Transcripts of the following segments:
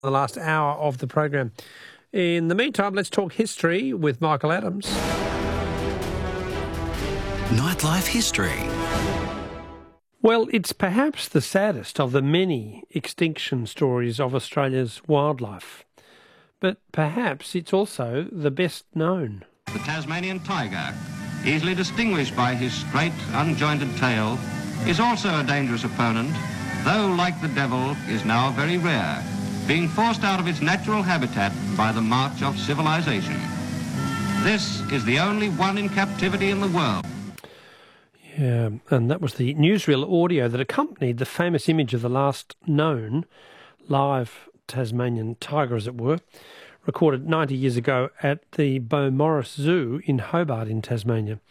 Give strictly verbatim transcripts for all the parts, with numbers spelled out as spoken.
The last hour of the program. In the meantime, let's talk history with Michael Adams. Nightlife History. Well, it's perhaps the saddest of the many extinction stories of Australia's wildlife, but perhaps it's also the best known. The Tasmanian tiger, easily distinguished by his straight, unjointed tail, is also a dangerous opponent, though, like the devil, is now very rare, being forced out of its natural habitat by the march of civilization. This is the only one in captivity in the world. Yeah, and that was the newsreel audio that accompanied the famous image of the last known live Tasmanian tiger, as it were, recorded ninety years ago at the Beaumaris Zoo in Hobart in Tasmania.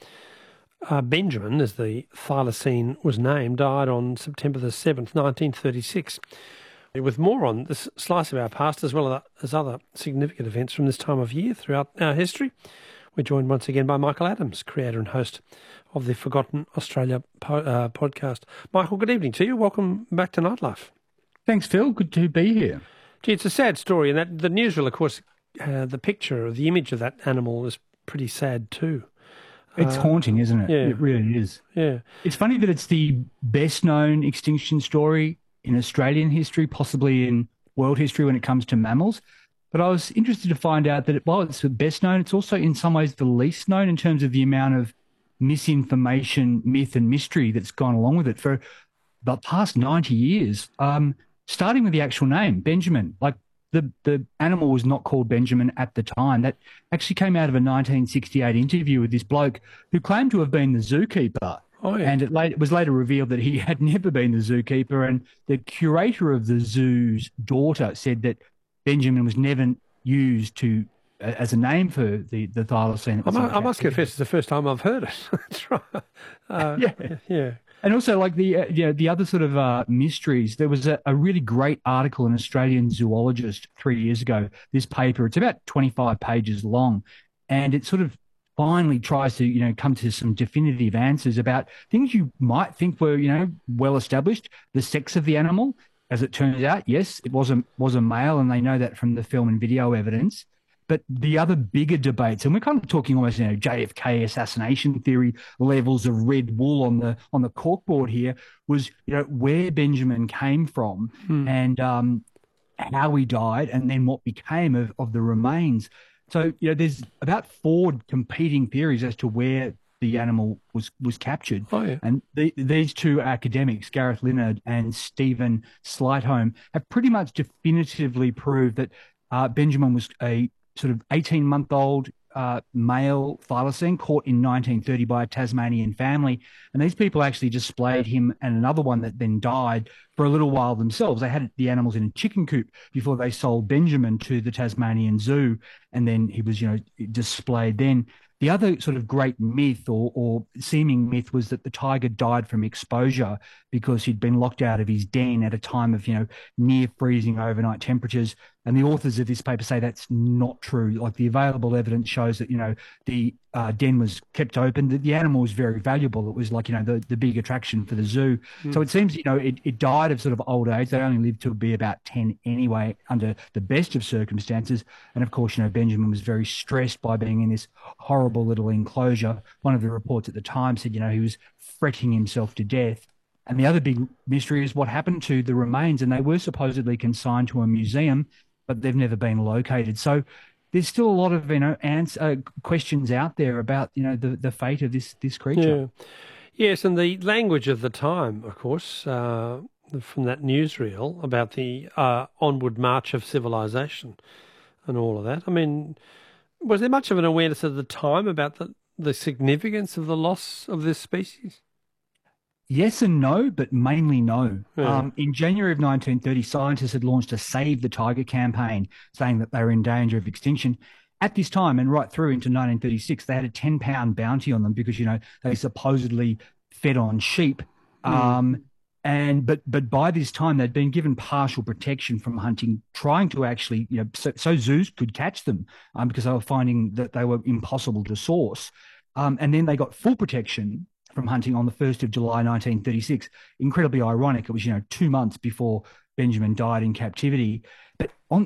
Uh, Benjamin, as the thylacine was named, died on September the seventh, nineteen thirty-six. With more on this slice of our past, as well as other significant events from this time of year throughout our history, we're joined once again by Michael Adams, creator and host of the Forgotten Australia po- uh, podcast. Michael, good evening to you. Welcome back to Nightlife. Thanks, Phil. Good to be here. Gee, it's a sad story, and that the newsreel, of course, uh, the picture or the image of that animal is pretty sad too. It's uh, haunting, isn't it? Yeah. It really is. Yeah. It's funny that it's the best-known extinction story in Australian history, possibly in world history when it comes to mammals. But I was interested to find out that while it's the best known, it's also in some ways the least known in terms of the amount of misinformation, myth and mystery that's gone along with it for the past ninety years, um, starting with the actual name, Benjamin. Like the, the animal was not called Benjamin at the time. That actually came out of a nineteen sixty-eight interview with this bloke who claimed to have been the zookeeper. Oh, yeah. And it, late, it was later revealed that he had never been the zookeeper, and the curator of the zoo's daughter said that Benjamin was never used to as a name for the, the thylacine. I, must, I must confess, it's the first time I've heard it. That's right. Uh, yeah. Yeah. And also, like the uh, you know, the other sort of uh, mysteries, there was a, a really great article in Australian Zoologist three years ago, this paper. It's about twenty-five pages long, and it sort of finally tries to, you know, come to some definitive answers about things you might think were, you know, well established. The sex of the animal, as it turns out, yes, it was a, was a male, and they know that from the film and video evidence. But the other bigger debates, and we're kind of talking almost, you know, J F K assassination theory levels of red wool on the on the corkboard here, was, you know, where Benjamin came from Hmm. and um, how he died, and then what became of, of the remains. So, you know, there's about four competing theories as to where the animal was was captured. Oh, yeah. And the, these two academics, Gareth Linnard and Stephen Slightholme, have pretty much definitively proved that uh, Benjamin was a sort of eighteen-month-old uh, male thylacine caught in nineteen thirty by a Tasmanian family. And these people actually displayed him and another one that then died for a little while themselves. They had the animals in a chicken coop before they sold Benjamin to the Tasmanian Zoo, and then he was, you know, displayed then. The other sort of great myth or, or seeming myth was that the tiger died from exposure because he'd been locked out of his den at a time of, you know, near freezing overnight temperatures. And the authors of this paper say that's not true. Like the available evidence shows that, you know, the uh, den was kept open. The, the animal was very valuable. It was like, you know, the, the big attraction for the zoo. Mm. So it seems, you know, it, it died of sort of old age. They only lived to be about ten anyway, under the best of circumstances. And of course, you know, Benjamin was very stressed by being in this horrible little enclosure. One of the reports at the time said, you know, he was fretting himself to death. And the other big mystery is what happened to the remains. And they were supposedly consigned to a museum, but they've never been located. So there's still a lot of, you know, answer, uh, questions out there about, you know, the, the fate of this this creature. Yeah. Yes, and the language of the time, of course, uh, from that newsreel about the uh, onward march of civilization and all of that. I mean, was there much of an awareness at the time about the, the significance of the loss of this species? Yes and no, but mainly no. Yeah. Um, in January of nineteen thirty, scientists had launched a Save the Tiger campaign, saying that they were in danger of extinction. At this time, and right through into nineteen thirty-six, they had a ten pound bounty on them because, you know, they supposedly fed on sheep. Mm. Um, and but but by this time, they'd been given partial protection from hunting, trying to actually, you know, so, so zoos could catch them um, because they were finding that they were impossible to source. Um, and then they got full protection from hunting on the first of July nineteen thirty-six. Incredibly ironic. It was, you know, two months before Benjamin died in captivity. But on